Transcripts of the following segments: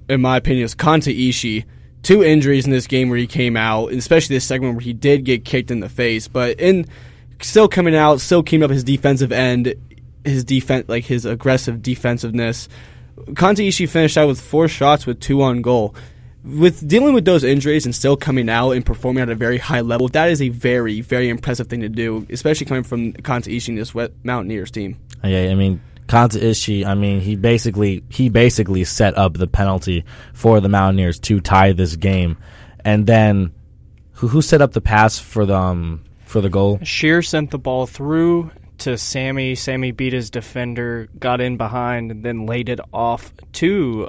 in my opinion, is Kanta Ishii. 2 injuries in this game where he came out, especially this segment where he did get kicked in the face, but still coming out, still keeping up his defensive end, his defense, like his aggressive defensiveness. Kanta Ishii finished out with 4 shots with 2 on goal. With dealing with those injuries and still coming out and performing at a very high level, that is a very, very impressive thing to do, especially coming from Kanta Ishii and this Mountaineers team. Yeah, I mean, Kanta Ishii, I mean, he basically set up the penalty for the Mountaineers to tie this game, and then who set up the pass for the goal? Shear sent the ball through to Sammy. Sammy beat his defender, got in behind, and then laid it off to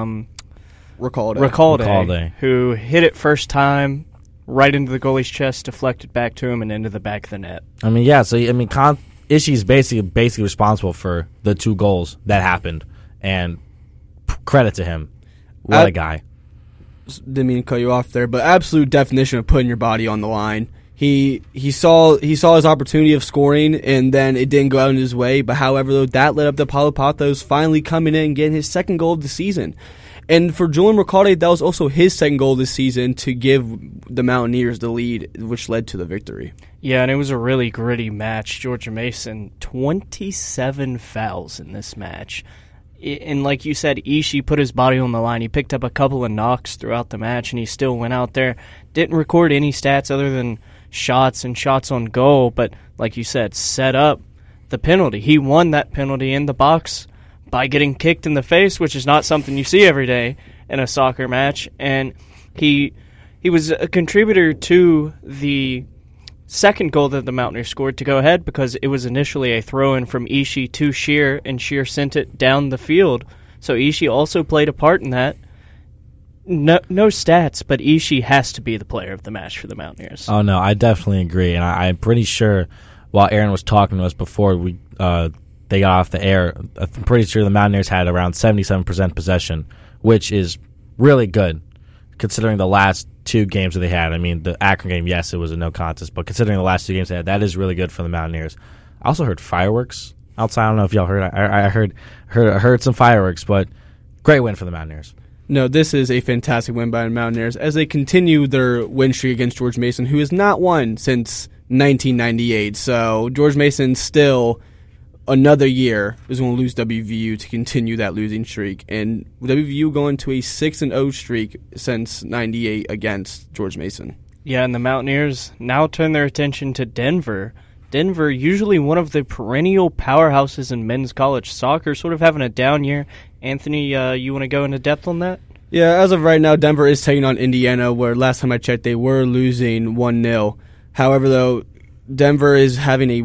Recalde, who hit it first time right into the goalie's chest, deflected back to him, and into the back of the net. I mean, yeah. So I mean, Ishii's basically responsible for the 2 goals that happened, and credit to him. What a guy. Didn't mean to cut you off there, but absolute definition of putting your body on the line. He saw his opportunity of scoring, and then it didn't go out in his way. But however, though, that led up to Paulo Pathos finally coming in and getting his 2nd goal of the season. And for Julian Recalde, that was also his 2nd goal this season to give the Mountaineers the lead, which led to the victory. Yeah, and it was a really gritty match. Georgia Mason, 27 fouls in this match. And like you said, Ishii put his body on the line. He picked up a couple of knocks throughout the match, and he still went out there. Didn't record any stats other than shots and shots on goal, but like you said, set up the penalty. He won that penalty in the box by getting kicked in the face, which is not something you see every day in a soccer match. And he was a contributor to the 2nd goal that the Mountaineers scored to go ahead, because it was initially a throw-in from Ishii to Shear, and Shear sent it down the field. So Ishii also played a part in that. No stats, but Ishii has to be the player of the match for the Mountaineers. Oh, no, I definitely agree. And I'm pretty sure while Aaron was talking to us before they got off the air, I'm pretty sure the Mountaineers had around 77% possession, which is really good considering the last 2 games that they had. I mean, the Akron game, yes, it was a no contest, but considering the last 2 games they had, that is really good for the Mountaineers. I also heard fireworks outside. I don't know if y'all heard. I heard some fireworks, but great win for the Mountaineers. No, this is a fantastic win by the Mountaineers as they continue their win streak against George Mason, who has not won since 1998. So George Mason still, another year, is going to lose WVU to continue that losing streak. And WVU going to a 6-0 streak since 98 against George Mason. Yeah, and the Mountaineers now turn their attention to Denver. Denver, usually one of the perennial powerhouses in men's college soccer, sort of having a down year. Anthony, you want to go into depth on that? Yeah, as of right now, Denver is taking on Indiana, where last time I checked, they were losing 1-0. However, though, Denver is having a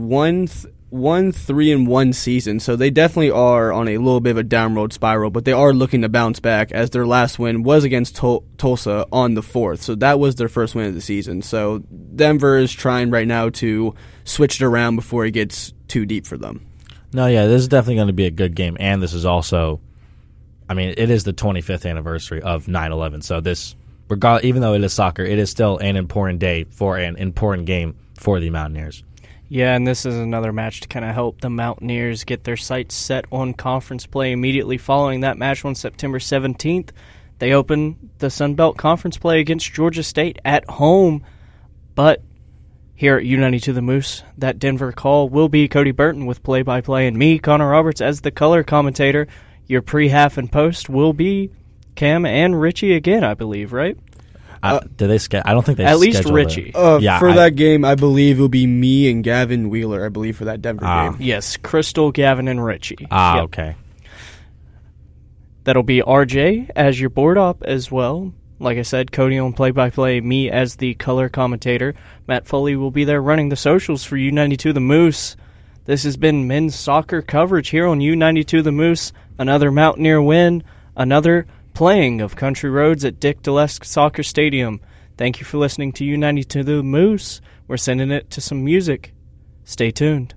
1-3-1 season, so they definitely are on a little bit of a downward spiral, but they are looking to bounce back, as their last win was against Tulsa on the 4th, so that was their first win of the season. So Denver is trying right now to switch it around before it gets too deep for them. No, yeah, this is definitely going to be a good game, and this is also, I mean, it is the 25th anniversary of 9/11, so this, even though it is soccer, it is still an important day for an important game for the Mountaineers. Yeah, and this is another match to kind of help the Mountaineers get their sights set on conference play. Immediately following that match on September 17th, they open the Sun Belt Conference play against Georgia State at home. But here at U92 The Moose, that Denver call will be Cody Burton with play-by-play, and me, Connor Roberts, as the color commentator. Your pre-half and post will be Cam and Richie again, I believe, right? Do they I don't think they at least Richie. For that game, I believe it'll be me and Gavin Wheeler, I believe, for that Denver game. Yes, Crystal, Gavin, and Richie. Yep. Okay. That'll be RJ as your board op as well. Like I said, Cody on play-by-play, me as the color commentator. Matt Foley will be there running the socials for U92 The Moose. This has been men's soccer coverage here on U92 The Moose. Another Mountaineer win, another playing of Country Roads at Dick Delesk Soccer Stadium. Thank you for listening to U92 The Moose. We're sending it to some music. Stay tuned.